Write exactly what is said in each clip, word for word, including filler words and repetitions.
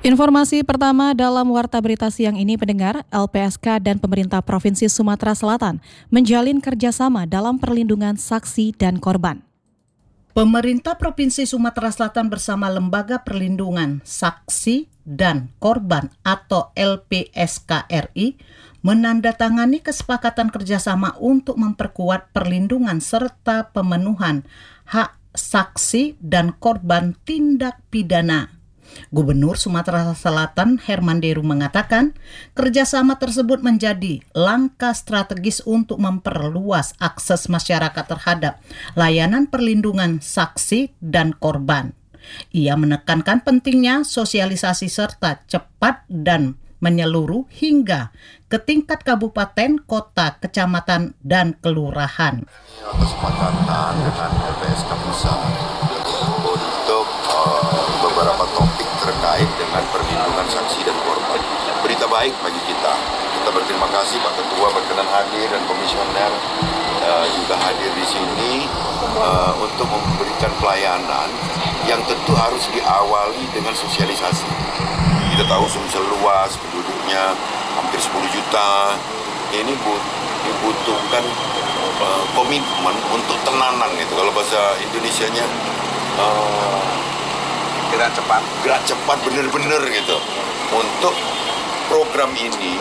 Informasi pertama dalam Warta Berita Siang ini, pendengar, L P S K dan pemerintah Provinsi Sumatera Selatan menjalin kerjasama dalam perlindungan saksi dan korban. Pemerintah Provinsi Sumatera Selatan bersama Lembaga Perlindungan Saksi dan Korban atau L P S K R I menandatangani kesepakatan kerjasama untuk memperkuat perlindungan serta pemenuhan hak saksi dan korban tindak pidana. Gubernur Sumatera Selatan Herman Deru mengatakan kerjasama tersebut menjadi langkah strategis untuk memperluas akses masyarakat terhadap layanan perlindungan saksi dan korban. Ia menekankan pentingnya sosialisasi serta cepat dan menyeluruh hingga ke tingkat kabupaten, kota, kecamatan, dan kelurahan. Kesepakatan dengan L P S K Pusat untuk uh, beberapa topik terkait dengan perlindungan saksi dan korban. Berita baik bagi kita. Kita berterima kasih Pak Ketua berkenan hadir dan Komisioner uh, juga hadir di sini uh, untuk memberikan pelayanan yang tentu harus diawali dengan sosialisasi. Kita tahu Sumsel luas, penduduknya hampir sepuluh juta. Ini dibutuhkan uh, komitmen untuk tenanan gitu. Kalau bahasa Indonesianya uh, gerak cepat, gerak cepat bener-bener gitu. Untuk program ini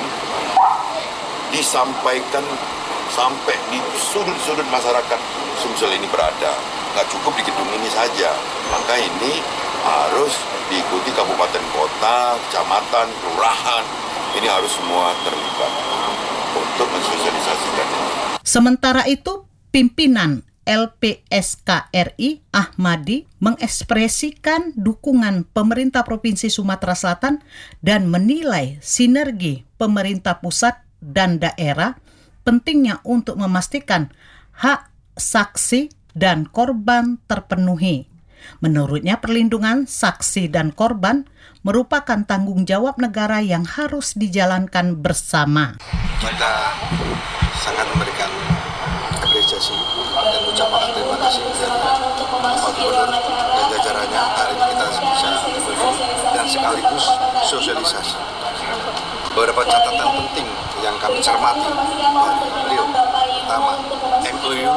disampaikan sampai di sudut-sudut masyarakat Sumsel ini berada. Nggak cukup di gedung ini saja. Maka ini harus diikuti kabupaten kota, kecamatan, kelurahan. Ini harus semua terlibat untuk mensosialisasikan ini. Sementara itu, pimpinan L P S K R I Ahmadi mengekspresikan dukungan pemerintah Provinsi Sumatera Selatan dan menilai sinergi pemerintah pusat dan daerah pentingnya untuk memastikan hak saksi dan korban terpenuhi. Menurutnya, perlindungan saksi dan korban merupakan tanggung jawab negara yang harus dijalankan bersama. Kita sangat memberikan apresiasi dan ucapan terima kasih dari Pak Gubernur dan jajarannya. Hari ini kita bisa review dan sekaligus sosialisasi beberapa catatan penting yang kami cermati dari beliau. Pertama, M O U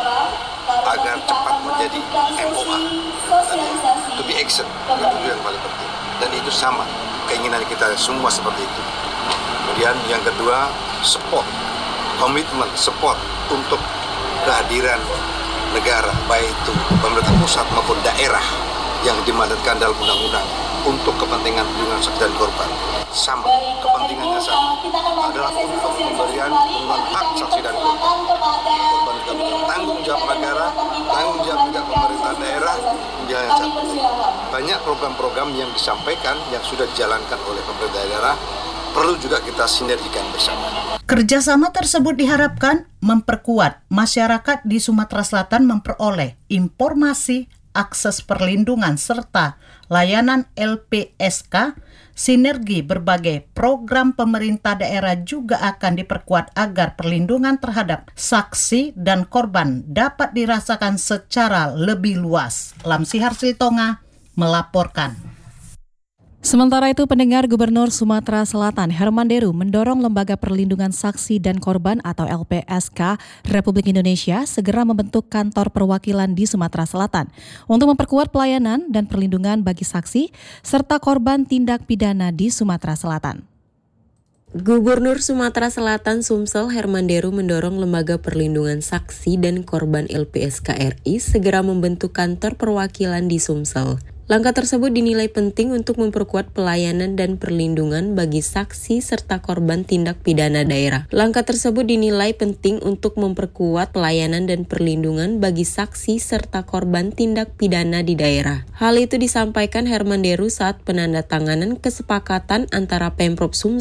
agar cepat menjadi M O A dan to be action, itu yang paling penting. Dan itu sama keinginan kita semua seperti itu. Kemudian yang kedua, support, komitmen, support untuk kehadiran negara, baik itu pemerintah pusat maupun daerah yang dimandatkan dalam undang-undang untuk kepentingan perlindungan saksi dan korban. Sama, kepentingannya sama, adalah untuk pemberian perlindungan hak saksi dan korban. Korban juga punya tanggung jawab negara, tanggung jawab juga pemerintah daerah, menjalani satu. Banyak program-program yang disampaikan yang sudah dijalankan oleh pemerintah daerah, perlu juga kita sinergikan bersama. Kerjasama tersebut diharapkan memperkuat masyarakat di Sumatera Selatan memperoleh informasi, akses perlindungan, serta layanan L P S K. Sinergi berbagai program pemerintah daerah juga akan diperkuat agar perlindungan terhadap saksi dan korban dapat dirasakan secara lebih luas. Lamsihar Silitonga melaporkan. Sementara itu, pendengar, Gubernur Sumatera Selatan Herman Deru mendorong Lembaga Perlindungan Saksi dan Korban atau L P S K Republik Indonesia segera membentuk kantor perwakilan di Sumatera Selatan untuk memperkuat pelayanan dan perlindungan bagi saksi serta korban tindak pidana di Sumatera Selatan. Gubernur Sumatera Selatan Sumsel Herman Deru mendorong Lembaga Perlindungan Saksi dan Korban L P S K R I segera membentuk kantor perwakilan di Sumsel. Langkah tersebut dinilai penting untuk memperkuat pelayanan dan perlindungan bagi saksi serta korban tindak pidana daerah. Langkah tersebut dinilai penting untuk memperkuat pelayanan dan perlindungan bagi saksi serta korban tindak pidana di daerah. Hal itu disampaikan Herman Deru saat penandatanganan kesepakatan antara Pemprov Sumsel